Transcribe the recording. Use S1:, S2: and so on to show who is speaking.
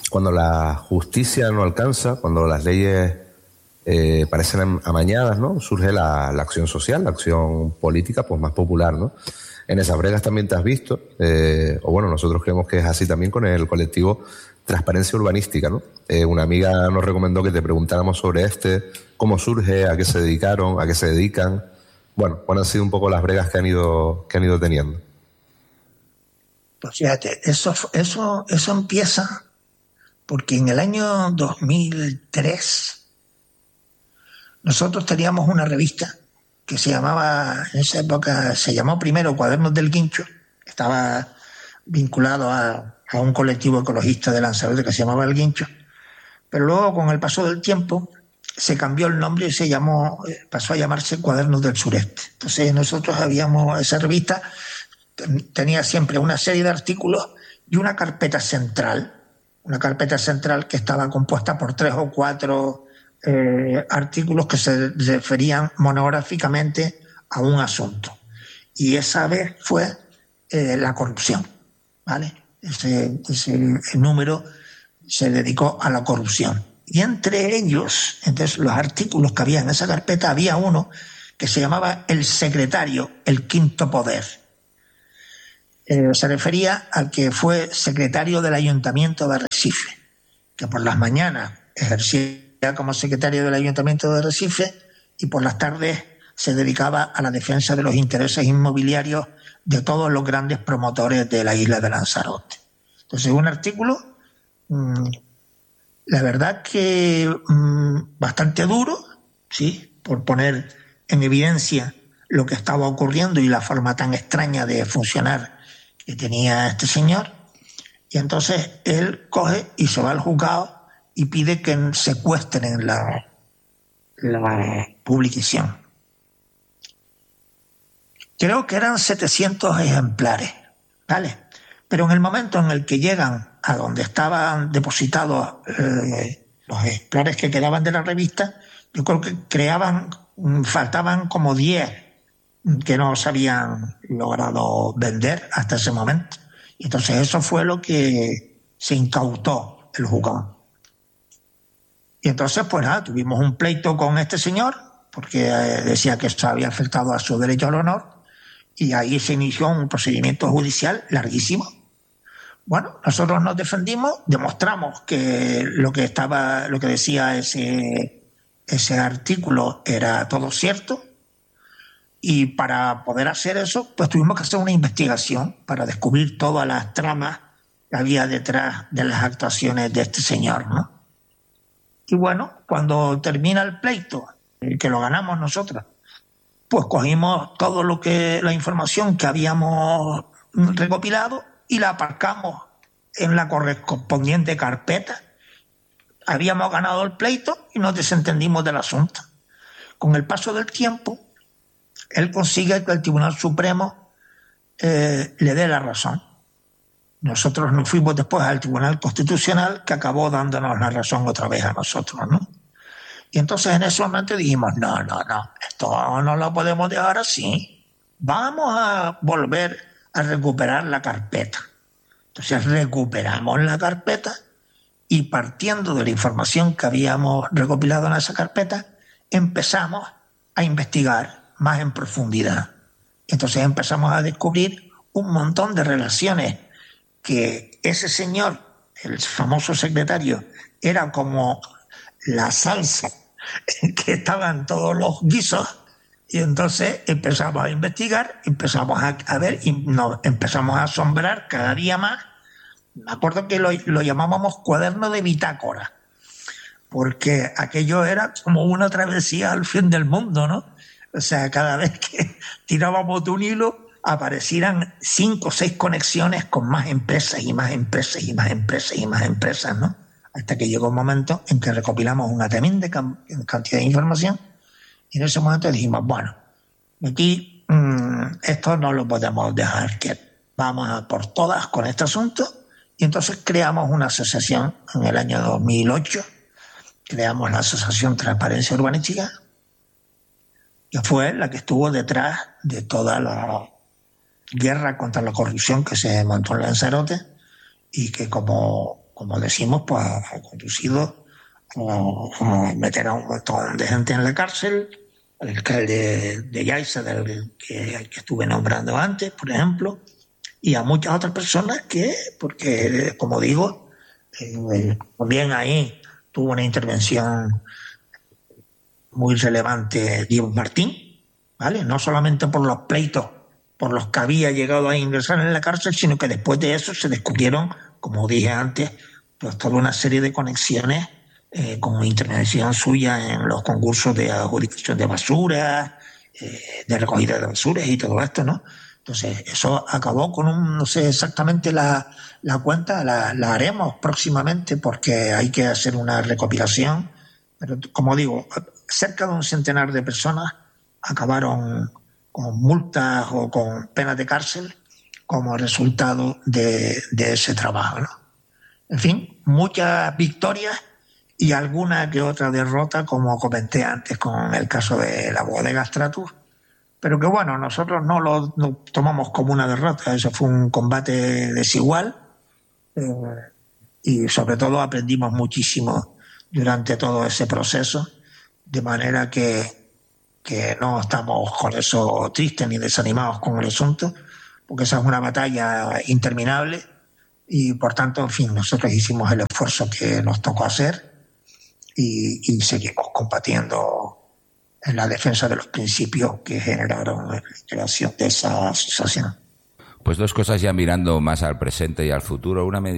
S1: cuando la justicia no alcanza, cuando las leyes parecen amañadas, ¿no? Surge la acción social, la acción política, pues más popular, ¿no? En esas bregas también te has visto, o bueno, nosotros creemos que es así también con el colectivo Transparencia Urbanística, ¿no? Una amiga nos recomendó que te preguntáramos sobre cómo surge, a qué se dedicaron, a qué se dedican. Bueno, ¿cuáles han sido un poco las bregas que han ido teniendo?
S2: Pues fíjate, eso empieza porque en el año 2003 nosotros teníamos una revista que se llamaba, en esa época se llamó primero Cuadernos del Guincho, estaba vinculado a un colectivo ecologista de Lanzarote que se llamaba El Guincho, pero luego con el paso del tiempo se cambió el nombre y pasó a llamarse Cuadernos del Sureste. Entonces nosotros esa revista tenía siempre una serie de artículos y una carpeta central que estaba compuesta por 3 o 4 artículos que se referían monográficamente a un asunto. Y esa vez fue la corrupción, ¿vale? Ese número se dedicó a la corrupción. Y entre ellos, entonces, los artículos que había en esa carpeta, había uno que se llamaba El Secretario, el Quinto Poder. Se refería al que fue secretario del Ayuntamiento de Arrecife, que por las mañanas ejercía como secretario del Ayuntamiento de Arrecife y por las tardes se dedicaba a la defensa de los intereses inmobiliarios de todos los grandes promotores de la isla de Lanzarote. Entonces, un artículo, la verdad que bastante duro, ¿sí?, por poner en evidencia lo que estaba ocurriendo y la forma tan extraña de funcionar que tenía este señor. Y entonces él coge y se va al juzgado y pide que secuestren la publicación. Creo que eran 700 ejemplares, ¿vale? Pero en el momento en el que llegan a donde estaban depositados los ejemplares que quedaban de la revista, yo creo que faltaban como 10 que no se habían logrado vender hasta ese momento. Y entonces eso fue lo que se incautó el juzgado. Y entonces, pues nada, tuvimos un pleito con este señor, porque decía que esto había afectado a su derecho al honor, y ahí se inició un procedimiento judicial larguísimo. Bueno, nosotros nos defendimos, demostramos que lo que decía ese artículo era todo cierto, y para poder hacer eso, pues tuvimos que hacer una investigación para descubrir todas las tramas que había detrás de las actuaciones de este señor, ¿no? Y bueno, cuando termina el pleito, que lo ganamos nosotros, pues cogimos la información que habíamos recopilado y la aparcamos en la correspondiente carpeta. Habíamos ganado el pleito y nos desentendimos del asunto. Con el paso del tiempo, él consigue que el Tribunal Supremo le dé la razón. Nosotros nos fuimos después al Tribunal Constitucional, que acabó dándonos la razón otra vez a nosotros, ¿no? Y entonces en ese momento dijimos, no, esto no lo podemos dejar así. Vamos a volver a recuperar la carpeta. Entonces recuperamos la carpeta y, partiendo de la información que habíamos recopilado en esa carpeta, empezamos a investigar más en profundidad. Entonces empezamos a descubrir un montón de relaciones que ese señor, el famoso secretario, era como la salsa que estaba en todos los guisos. Y entonces empezamos a investigar, empezamos a ver y nos empezamos a asombrar cada día más. Me acuerdo que lo llamábamos cuaderno de bitácora, porque aquello era como una travesía al fin del mundo, ¿no? O sea, cada vez que tirábamos de un hilo aparecieran 5 o 6 conexiones con más empresas y más empresas y más empresas y más empresas, ¿no? Hasta que llegó un momento en que recopilamos una tremenda cantidad de información y en ese momento dijimos, bueno, aquí esto no lo podemos dejar quieto, vamos a por todas con este asunto. Y entonces creamos una asociación en el año 2008, creamos la Asociación Transparencia Urbanística, que fue la que estuvo detrás de toda la guerra contra la corrupción que se montó en Lanzarote y que, como como decimos, pues ha conducido a meter a un montón de gente en la cárcel. El alcalde de Yaiza, del que estuve nombrando antes, por ejemplo, y a muchas otras personas porque, como digo, también ahí tuvo una intervención muy relevante Diego Martín, ¿vale? No solamente por los pleitos por los que había llegado a ingresar en la cárcel, sino que después de eso se descubrieron, como dije antes, pues toda una serie de conexiones con intervención suya en los concursos de adjudicación de basura, de recogida de basuras y todo esto, ¿no? Entonces, eso acabó con no sé exactamente la cuenta, la haremos próximamente porque hay que hacer una recopilación, pero como digo, cerca de un centenar de personas acabaron con multas o con penas de cárcel como resultado de ese trabajo, ¿no? En fin, muchas victorias y alguna que otra derrota, como comenté antes con el caso de la bodega Stratus, pero que bueno, nosotros no lo tomamos como una derrota, eso fue un combate desigual y sobre todo aprendimos muchísimo durante todo ese proceso, de manera que no estamos con eso tristes ni desanimados con el asunto, porque esa es una batalla interminable y por tanto, en fin, nosotros hicimos el esfuerzo que nos tocó hacer y seguimos combatiendo en la defensa de los principios que generaron la creación de esa asociación.
S3: Pues dos cosas ya mirando más al presente y al futuro. Una